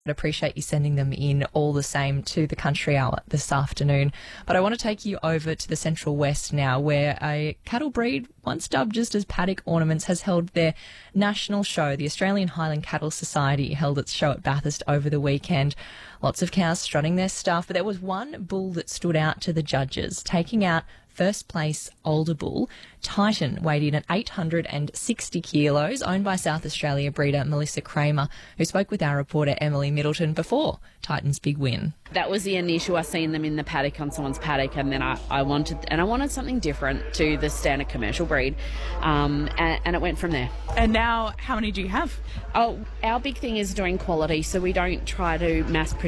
I'd appreciate you sending them in all the same to the Country Hour this afternoon. But I want to take you over to the Central West now, where a cattle breed once dubbed just as paddock ornaments has held their national show. The Australian Highland Cattle Society held its show at Bathurst over the weekend. Lots of cows strutting their stuff, but there was one bull that stood out to the judges, taking out first place older bull. Titan weighed in at 860 kilos, owned by South Australia breeder Melissa Kramer, who spoke with our reporter Emily Middleton before Titan's big win. That was the initial, I seen them in the paddock on someone's paddock, and then I wanted something different to the standard commercial breed, and it went from there. And now, how many do you have? Oh, our big thing is doing quality, so we don't try to mass produce